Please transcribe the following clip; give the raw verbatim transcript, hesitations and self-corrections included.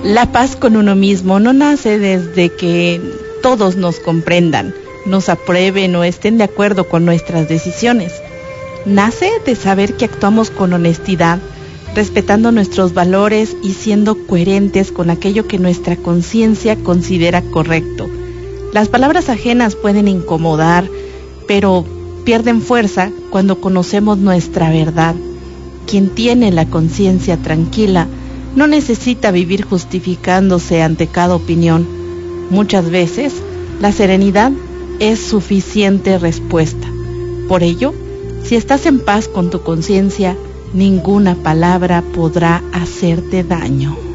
La paz con uno mismo no nace desde que todos nos comprendan, nos aprueben o estén de acuerdo con nuestras decisiones. Nace de saber que actuamos con honestidad, respetando nuestros valores y siendo coherentes con aquello que nuestra conciencia considera correcto. Las palabras ajenas pueden incomodar, pero pierden fuerza cuando conocemos nuestra verdad. Quien tiene la conciencia tranquila no necesita vivir justificándose ante cada opinión. Muchas veces, la serenidad es suficiente respuesta. Por ello, si estás en paz con tu conciencia, ninguna palabra podrá hacerte daño.